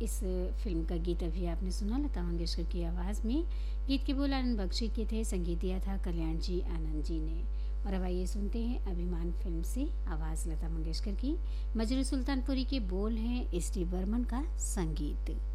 इस film का गीत अभी आपने सुना लता मंगेशकर की आवाज़ में। गीत के बोल आनंद बख्शी के थे, संगीत दिया था कल्याण जी आनंद जी ने। और अब आइए सुनते हैं अभिमान फिल्म से आवाज़ लता मंगेशकर की। मजरू सुल्तानपुरी के बोल हैं एस डी बर्मन का संगीत।